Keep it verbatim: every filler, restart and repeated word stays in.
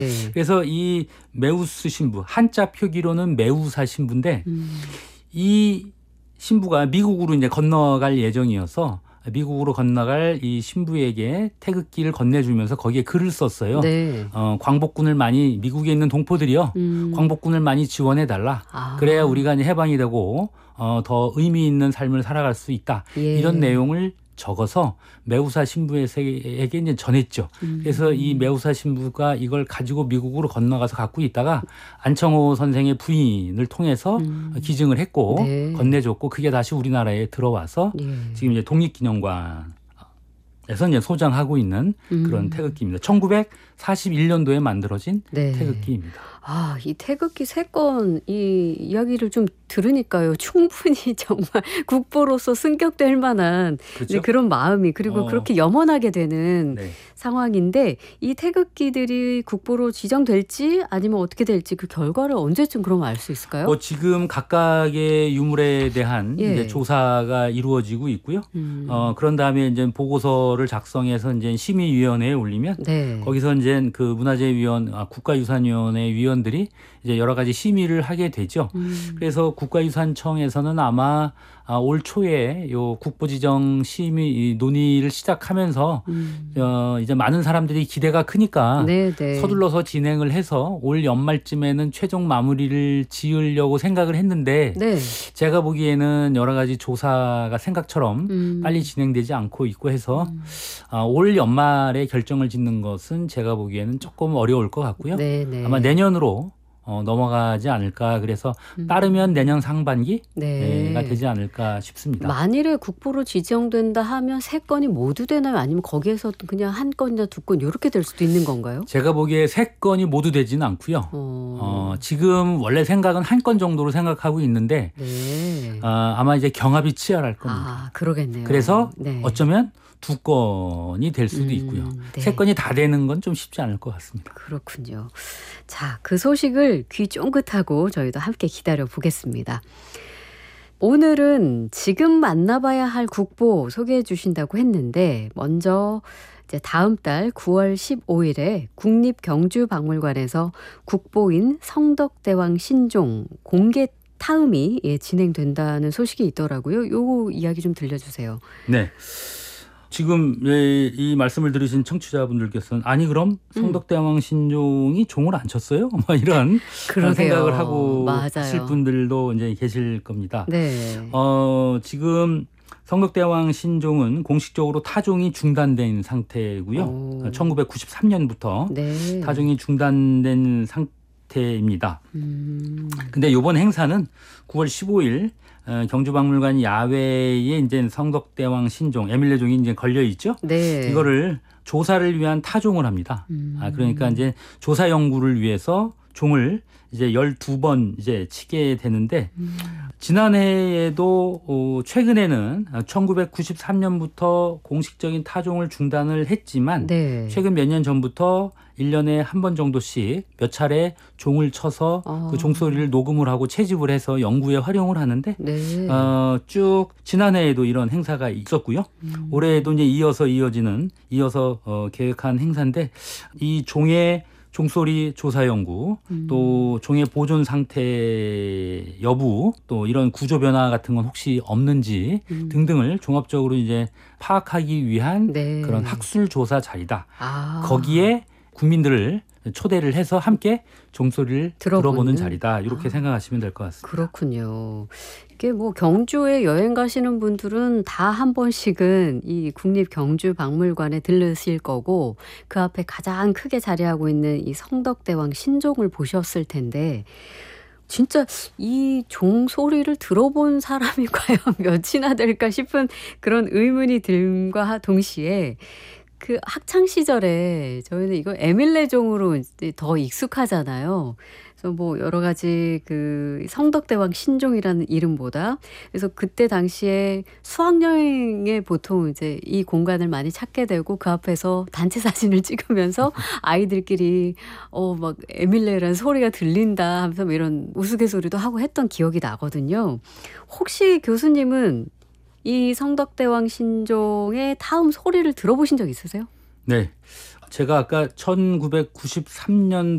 네. 그래서 이 메우스 신부, 한자 표기로는 메우사 신부인데 음. 이 신부가 미국으로 이제 건너갈 예정이어서 미국으로 건너갈 이 신부에게 태극기를 건네주면서 거기에 글을 썼어요. 네. 어, 광복군을 많이 미국에 있는 동포들이요. 음. 광복군을 많이 지원해달라. 아. 그래야 우리가 이제 해방이 되고 어, 더 의미 있는 삶을 살아갈 수 있다. 예. 이런 내용을 적어서 메우사 신부에게 이제 전했죠. 음. 그래서 이 메우사 신부가 이걸 가지고 미국으로 건너가서 갖고 있다가 안청호 선생의 부인을 통해서 음. 기증을 했고 네. 건네줬고 그게 다시 우리나라에 들어와서 예. 지금 이제 독립기념관에서 이제 소장하고 있는 그런 음. 태극기입니다. 천구백사십일 년도에 만들어진 네. 태극기입니다. 아, 이 태극기 세 건 이 이야기를 좀 들으니까요. 충분히 정말 국보로서 승격될 만한 그렇죠? 네, 그런 마음이 그리고 어. 그렇게 염원하게 되는 네. 상황인데 이 태극기들이 국보로 지정될지 아니면 어떻게 될지 그 결과를 언제쯤 그럼 알 수 있을까요? 뭐 지금 각각의 유물에 대한 예. 이제 조사가 이루어지고 있고요. 음. 어, 그런 다음에 이제 보고서를 작성해서 이제 심의위원회에 올리면 네. 거기서 이제 그 문화재위원, 아, 국가유산위원회 위원들이 이제 여러 가지 심의를 하게 되죠. 음. 그래서 국가유산청에서는 아마 아, 올 초에 요 국보지정 심의 논의를 시작하면서 음. 어, 이제 많은 사람들이 기대가 크니까 네, 네. 서둘러서 진행을 해서 올 연말쯤에는 최종 마무리를 지으려고 생각을 했는데 네. 제가 보기에는 여러 가지 조사가 생각처럼 음. 빨리 진행되지 않고 있고 해서 음. 아, 올 연말에 결정을 짓는 것은 제가 보기에는 조금 어려울 것 같고요. 네, 네. 아마 내년으로 어, 넘어가지 않을까. 그래서 음. 빠르면 내년 상반기가 네. 되지 않을까 싶습니다. 만일에 국보로 지정된다 하면 세 건이 모두 되나요? 아니면 거기에서 그냥 한 건이나 두 건 이렇게 될 수도 있는 건가요? 제가 보기에 세 건이 모두 되지는 않고요. 어. 어, 지금 원래 생각은 한 건 정도로 생각하고 있는데 네. 어, 아마 이제 경합이 치열할 겁니다. 아, 그러겠네요. 그래서 네. 어쩌면 두 건이 될 수도 있고요. 음, 네. 세 건이 다 되는 건 좀 쉽지 않을 것 같습니다. 그렇군요. 자, 그 소식을 귀 쫑긋하고 저희도 함께 기다려 보겠습니다. 오늘은 지금 만나봐야 할 국보 소개해 주신다고 했는데 먼저 이제 다음 달 구월 십오일에 국립경주박물관에서 국보인 성덕대왕 신종 공개 타음이 예, 진행된다는 소식이 있더라고요. 요 이야기 좀 들려주세요. 네. 지금 이 말씀을 들으신 청취자분들께서는 아니 그럼 성덕대왕 신종이 종을 안 쳤어요? 뭐 이런 그러게요. 생각을 하고 맞아요. 하실 분들도 이제 계실 겁니다. 네. 어, 지금 성덕대왕 신종은 공식적으로 타종이 중단된 상태고요. 오. 천구백구십삼 년부터 네. 타종이 중단된 상태입니다. 음. 근데 이번 행사는 구월 십오일 어, 경주박물관 야외에 이제 성덕대왕 신종 에밀레종이 이제 걸려 있죠. 네. 이거를 조사를 위한 타종을 합니다. 음. 아, 그러니까 이제 조사 연구를 위해서 종을 이제 열두 번 이제 치게 되는데 음. 지난해에도 어, 최근에는 천구백구십삼 년부터 공식적인 타종을 중단을 했지만 네. 최근 몇 년 전부터 일 년에 한 번 정도씩 몇 차례 종을 쳐서 어. 그 종소리를 녹음을 하고 채집을 해서 연구에 활용을 하는데 네. 어, 쭉 지난해에도 이런 행사가 있었고요. 음. 올해에도 이제 이어서 이어지는 이어서 어, 계획한 행사인데 이 종의 종소리 조사 연구, 음. 또 종의 보존 상태 여부, 또 이런 구조 변화 같은 건 혹시 없는지 음. 등등을 종합적으로 이제 파악하기 위한 네. 그런 학술 조사 자리다. 아. 거기에 국민들을 초대를 해서 함께 종소리를 들어보는. 들어보는 자리다. 이렇게 아. 생각하시면 될 것 같습니다. 그렇군요. 이게 뭐 경주에 여행 가시는 분들은 다 한 번씩은 이 국립경주박물관에 들르실 거고 그 앞에 가장 크게 자리하고 있는 이 성덕대왕 신종을 보셨을 텐데 진짜 이 종 소리를 들어본 사람이 과연 몇이나 될까 싶은 그런 의문이 듦과 동시에 그 학창 시절에 저희는 이거 에밀레종으로 이제 더 익숙하잖아요. 그래서 뭐 여러 가지 그 성덕대왕 신종이라는 이름보다 그래서 그때 당시에 수학여행에 보통 이제 이 공간을 많이 찾게 되고 그 앞에서 단체 사진을 찍으면서 아이들끼리 어 막 에밀레라는 소리가 들린다 하면서 뭐 이런 우스갯소리도 하고 했던 기억이 나거든요. 혹시 교수님은 이 성덕대왕 신종의 타음 소리를 들어보신 적 있으세요? 네. 제가 아까 천구백구십삼 년